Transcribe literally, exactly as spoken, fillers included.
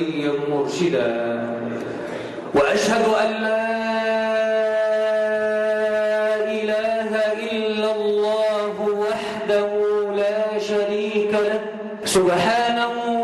مرشدا وأشهد أن لا إله إلا الله وحده لا شريك له سبحانه